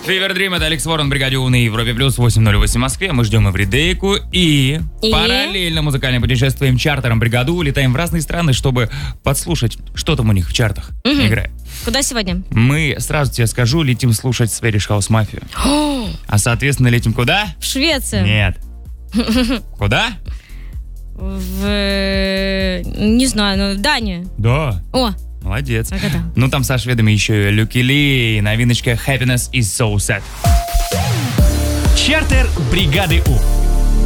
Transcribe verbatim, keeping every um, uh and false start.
Fever Dream, это Алекс Ворон, бригаде У на Европе плюс восемь ноль восемь в Москве. Мы ждем Эвридейку и, и параллельно музыкальным путешествием чартером бригаду летаем в разные страны, чтобы подслушать, что там у них в чартах угу. играет. Куда сегодня? Мы, сразу тебе скажу, летим слушать Swedish House Mafia. А, соответственно, летим куда? В Швецию. Нет. Куда? В... Не знаю, ну, в Данию. Да. О. Молодец. А когда? Ну, там со шведами еще и Люки Ли, новиночка Happiness is so sad. Чартер бригады У.